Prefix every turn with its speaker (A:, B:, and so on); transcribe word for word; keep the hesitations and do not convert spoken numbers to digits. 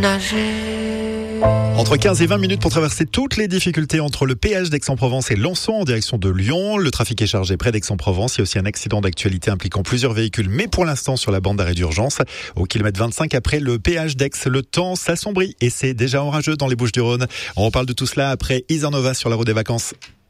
A: nager.
B: Entre quinze et vingt minutes pour traverser toutes les difficultés entre le péage d'Aix-en-Provence et Lançon en direction de Lyon. Le trafic est chargé près d'Aix-en-Provence. Il y a aussi un accident d'actualité impliquant plusieurs véhicules, mais pour l'instant sur la bande d'arrêt d'urgence. Au kilomètre vingt-cinq après le péage d'Aix, le temps s'assombrit et c'est déjà orageux dans les Bouches-du-Rhône. On reparle de tout cela après Isarnova sur la route des vacances.